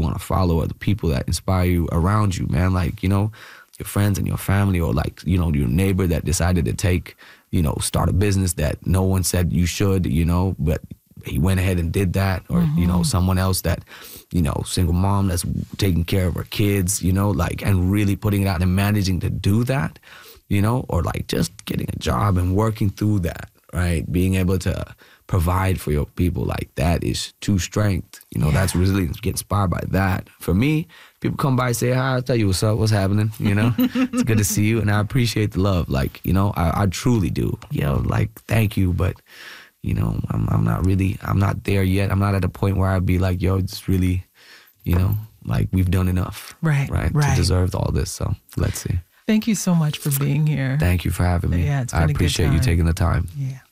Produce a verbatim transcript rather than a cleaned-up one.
want to follow are the people that inspire you around you, man. Like, you know, your friends and your family, or like, you know, your neighbor that decided to take, you know, start a business that no one said you should, you know, but he went ahead and did that. Or, mm-hmm. you know, someone else that, you know, single mom that's taking care of her kids, you know, like, and really putting it out and managing to do that, you know, or like just getting a job and working through that, right? Being able to provide for your people, like that is true strength. You know, yeah. that's resilience. Get inspired by that. For me, people come by and say hi, I'll tell you what's up, what's happening, you know? It's good to see you, and I appreciate the love. Like, you know, I, I truly do. You know, like, thank you, but, you know, I'm, I'm not really, I'm not there yet. I'm not at a point where I'd be like, yo, it's really, you know, like we've done enough. Right, right. right. To deserve all this, so let's see. Thank you so much for being here. Thank you for having me. Yeah, it's been I a good appreciate time. you taking the time. Yeah.